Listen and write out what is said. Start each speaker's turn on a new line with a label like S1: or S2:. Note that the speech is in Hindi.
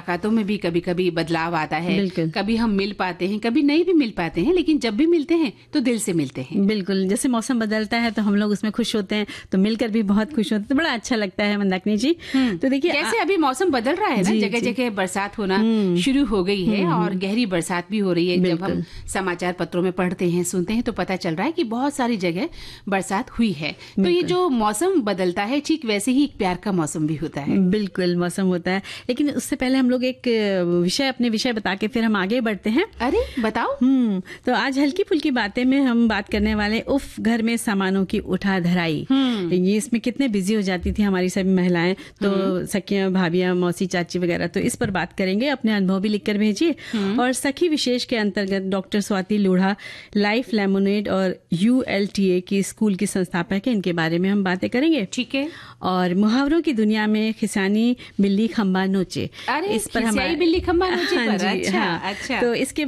S1: मुलाकातों में भी कभी कभी बदलाव आता है।
S2: बिल्कुल।
S1: कभी हम मिल पाते हैं, कभी नहीं भी मिल पाते हैं, लेकिन जब भी मिलते हैं तो दिल से मिलते हैं।
S2: बिल्कुल, जैसे मौसम बदलता है तो हम लोग उसमें खुश होते हैं, तो मिलकर भी बहुत खुश होते हैं, तो बड़ा अच्छा लगता है मंदाकिनी जी। तो देखिए
S1: जैसे अभी मौसम बदल रहा है ना, जगह जगह बरसात होना शुरू हो गई है और गहरी बरसात भी हो रही है। जब हम समाचार पत्रों में पढ़ते हैं, सुनते हैं, तो पता चल रहा है कि बहुत सारी जगह बरसात हुई है। तो ये जो मौसम बदलता है, ठीक वैसे ही एक प्यार का मौसम भी होता है।
S2: बिल्कुल मौसम होता है, लेकिन उससे पहले हम लोग एक अपने विषय बता के फिर हम आगे बढ़ते हैं।
S1: अरे बताओ।
S2: तो आज हल्की फुल्की बातें में हम बात करने वाले उफ घर में सामानों की उठा धराई। ये इसमें कितने बिजी हो जाती थी हमारी सभी महिलाएं, तो सखियां, भाभियां, मौसी, चाची वगैरह, तो इस पर बात करेंगे। अपने अनुभव भी लिखकर भेजिए। और सखी विशेष के अंतर्गत doctor Swati Lodha, life lemonade और ULTA की स्कूल की संस्थापक है, इनके बारे में हम बातें करेंगे।
S1: ठीक है।
S2: और मुहावरों की दुनिया में खिसानी बिल्ली खंबा नोचे,
S1: इस पर बिल्ली खंबा नोचे पर। अच्छा।
S2: तो इसके